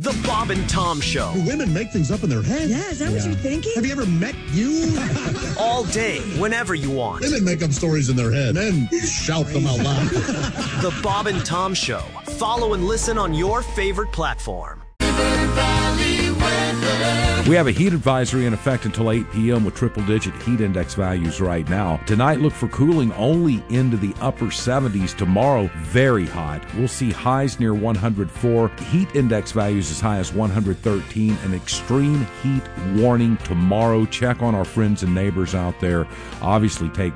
The Bob and Tom Show. Do women make things up in their head? Yeah, is that what you're thinking? Have you ever met you? All day, whenever you want. Women make up stories in their head, men shout them out loud. The Bob and Tom Show. Follow and listen on your favorite platform. We have a heat advisory in effect until 8 p.m. with triple-digit heat index values right now. Tonight, look for cooling only into the upper 70s. Tomorrow, very hot. We'll see highs near 104. Heat index values as high as 113. An extreme heat warning tomorrow. Check on our friends and neighbors out there. Obviously, take